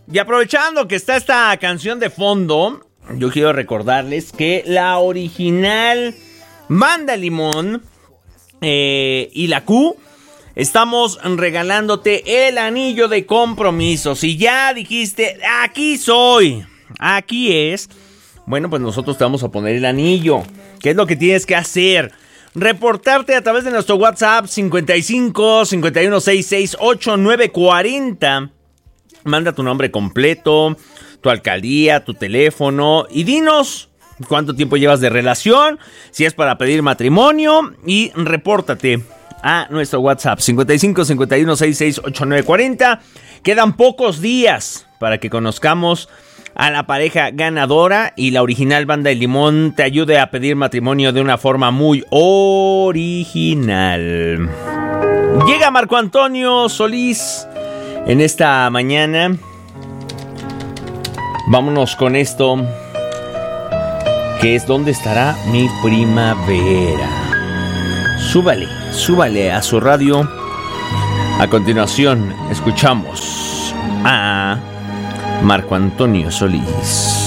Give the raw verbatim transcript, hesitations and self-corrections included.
Y aprovechando que está esta canción de fondo, yo quiero recordarles que la original Banda Limón eh, y la Q, estamos regalándote el anillo de compromiso. Si ya dijiste, aquí soy, aquí es, bueno, pues nosotros te vamos a poner el anillo. ¿Qué es lo que tienes que hacer? Reportarte a través de nuestro WhatsApp cincuenta y cinco, cincuenta y uno, sesenta y seis, ochenta y nueve cuarenta. Manda tu nombre completo, tu alcaldía, tu teléfono y dinos cuánto tiempo llevas de relación, si es para pedir matrimonio, y repórtate a nuestro WhatsApp cincuenta y cinco, cincuenta y uno, sesenta y seis, ochenta y nueve cuarenta. Quedan pocos días para que conozcamos a la pareja ganadora y la original Banda de Limón te ayude a pedir matrimonio de una forma muy original. Llega Marco Antonio Solís en esta mañana. Vámonos con esto, que es ¿Dónde estará mi primavera? Súbale, súbale a su radio. A continuación, escuchamos a Marco Antonio Solís.